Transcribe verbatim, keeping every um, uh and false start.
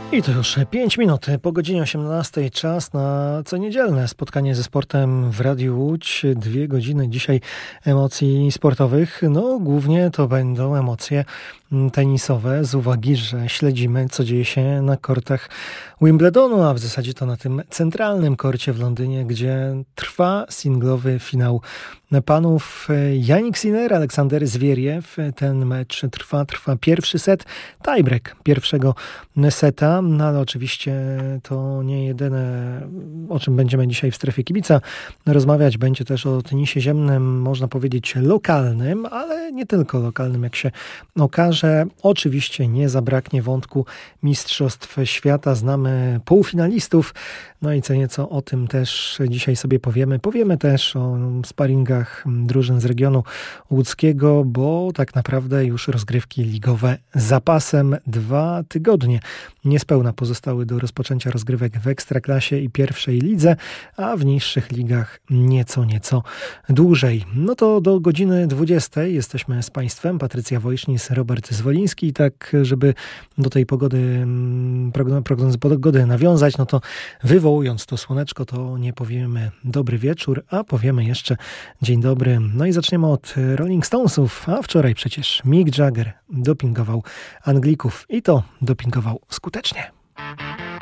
I to już pięć minut po godzinie osiemnastej. Czas na co niedzielne spotkanie ze sportem w Radiu Łódź. Dwie godziny dzisiaj emocji sportowych. No głównie to będą emocje tenisowe z uwagi, że śledzimy, co dzieje się na kortach Wimbledonu, a w zasadzie to na tym centralnym korcie w Londynie, gdzie trwa singlowy finał panów. Jannik Sinner, Aleksander Zwieriew. Ten mecz trwa, trwa pierwszy set, tiebreak pierwszego seta, no ale oczywiście to nie jedyne, o czym będziemy dzisiaj w Strefie Kibica rozmawiać. Będzie też o tenisie ziemnym, można powiedzieć lokalnym, ale nie tylko lokalnym, jak się okaże. Oczywiście nie zabraknie wątku Mistrzostw Świata. Znamy półfinalistów, no i co nieco o tym też dzisiaj sobie powiemy. Powiemy też o sparingach drużyn z regionu łódzkiego, bo tak naprawdę już rozgrywki ligowe za pasem. Dwa tygodnie niespełna pozostały do rozpoczęcia rozgrywek w Ekstraklasie i pierwszej lidze, a w niższych ligach nieco, nieco dłużej. No to do godziny dwudziestej jesteśmy z Państwem. Patrycja Wojsznis, Robert Zwoliński. Tak, żeby do tej pogody, prognozy pogody nawiązać, no to wywołując to słoneczko, to nie powiemy dobry wieczór, a powiemy jeszcze dzień dobry. No i zaczniemy od Rolling Stonesów, a wczoraj przecież Mick Jagger dopingował Anglików i to dopingował skutecznie.